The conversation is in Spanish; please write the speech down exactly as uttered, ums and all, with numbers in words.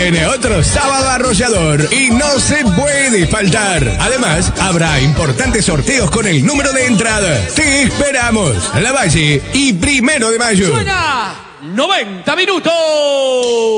viene otro sábado arrollador y no se puede faltar. Además, habrá importantes sorteos con el número de entrada. Te esperamos. La Valle y Primero de Mayo. ¡Suena! noventa minutos.